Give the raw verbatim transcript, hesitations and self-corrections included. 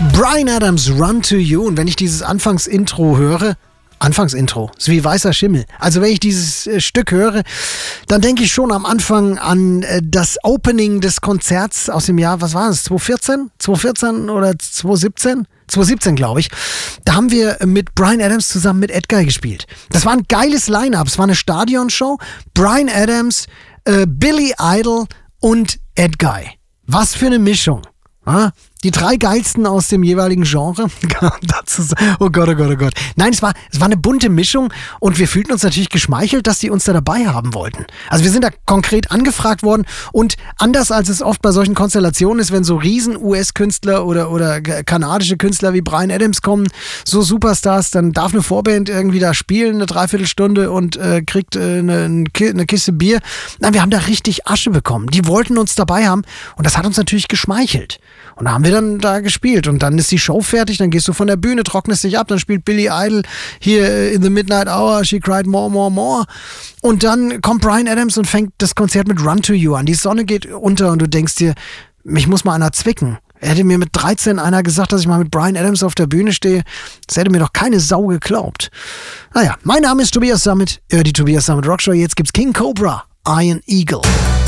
Bryan Adams, Run to You. Und wenn ich dieses Anfangsintro höre, Anfangsintro, ist wie weißer Schimmel. Also wenn ich dieses äh, Stück höre, dann denke ich schon am Anfang an äh, das Opening des Konzerts aus dem Jahr, was war es, zwanzig vierzehn? zwanzig vierzehn oder zwanzig siebzehn? zwanzig siebzehn, glaube ich. Da haben wir mit Bryan Adams zusammen mit Edguy gespielt. Das war ein geiles Line-Up. Es war eine Stadionshow. Bryan Adams, äh, Billy Idol und Edguy. Was für eine Mischung. Ah, die drei geilsten aus dem jeweiligen Genre. Oh Gott, oh Gott, oh Gott. Nein, es war, es war eine bunte Mischung und wir fühlten uns natürlich geschmeichelt, dass die uns da dabei haben wollten. Also wir sind da konkret angefragt worden und anders als es oft bei solchen Konstellationen ist, wenn so riesen U S-Künstler oder, oder kanadische Künstler wie Bryan Adams kommen, so Superstars, dann darf eine Vorband irgendwie da spielen, eine Dreiviertelstunde und äh, kriegt äh, eine, eine Kiste Bier. Nein, wir haben da richtig Asche bekommen. Die wollten uns dabei haben und das hat uns natürlich geschmeichelt. Und da haben wir dann da gespielt und dann ist die Show fertig, dann gehst du von der Bühne, trocknest dich ab, dann spielt Billy Idol hier in the Midnight Hour, She Cried More, More, More und dann kommt Bryan Adams und fängt das Konzert mit Run to You an. Die Sonne geht unter und du denkst dir, mich muss mal einer zwicken. Hätte mir mit dreizehn einer gesagt, dass ich mal mit Bryan Adams auf der Bühne stehe, das hätte mir doch keine Sau geglaubt. Naja, mein Name ist Tobias Sammet, äh, die Tobias Sammet Rockshow, jetzt gibt's King Cobra, Iron Eagle.